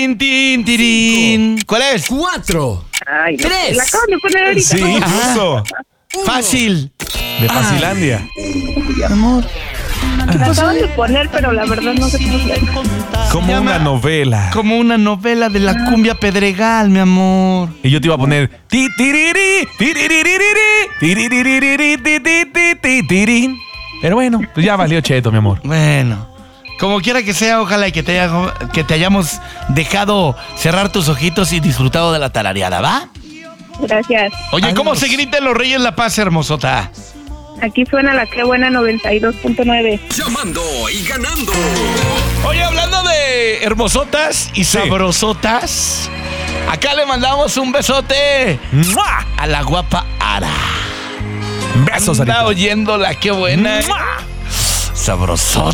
Tin, tin, tirín. ¿Cuál es? 4. Ay, no, 3. la acaban de poner ahorita. Sí, justo. Fácil. De Facilandia. Amor. La acaban de poner, pero la verdad no sé cómo se llama. Como llama- una novela. Como una novela de la cumbia pedregal, mi amor. Y yo te iba a poner ti tiriri, tiriririri, tiriririri, ti, ti, ti, ti, tirín. Pero bueno, pues ya valió cheto, mi amor. Bueno, como quiera que sea, ojalá y que te hayamos dejado cerrar tus ojitos y disfrutado de la tarareada, ¿va? Gracias. Oye, ¿cómo se grita en los Reyes La Paz, hermosota? Aquí suena la que buena 92.9. Llamando y ganando. Oye, hablando de hermosotas y sabrosotas, acá le mandamos un besote ¡Mua! a la guapa Ara. Besos, Anda Sarita. oyéndola, qué buena. ¡Mua! Sabrosota.